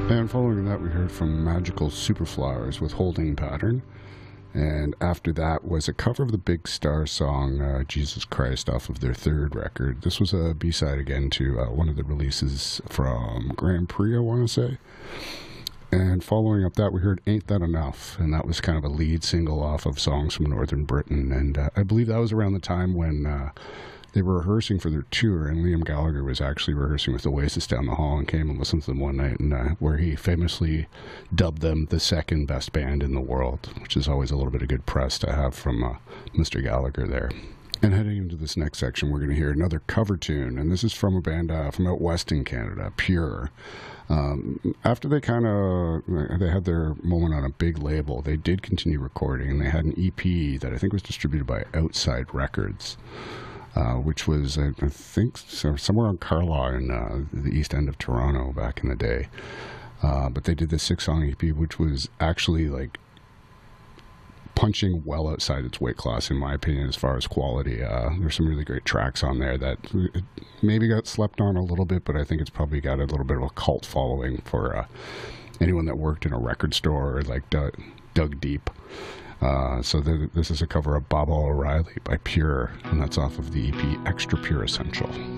And following that, we heard from Magical Superflowers with Holding Pattern. And after that was a cover of the Big Star song, Jesus Christ, off of their third record. This was a B-side again to one of the releases from Grand Prix, I want to say. And following up that, we heard Ain't That Enough, and that was kind of a lead single off of Songs from Northern Britain. And I believe that was around the time when they were rehearsing for their tour, and Liam Gallagher was actually rehearsing with Oasis down the hall and came and listened to them one night, and where he famously dubbed them the second best band in the world, which is always a little bit of good press to have from Mr. Gallagher there. And heading into this next section, we're going to hear another cover tune, and this is from a band from out west in Canada, Pure. After they had their moment on a big label, they did continue recording, and they had an EP that I think was distributed by Outside Records. Which was, I think, somewhere on Carlaw in the east end of Toronto back in the day. But they did this 6-song EP, which was actually like punching well outside its weight class, in my opinion, as far as quality. There's some really great tracks on there that maybe got slept on a little bit, but I think it's probably got a little bit of a cult following for anyone that worked in a record store or like dug deep. So this is a cover of Baba O'Reilly by Pure, and that's off of the EP Extra Pure Essential.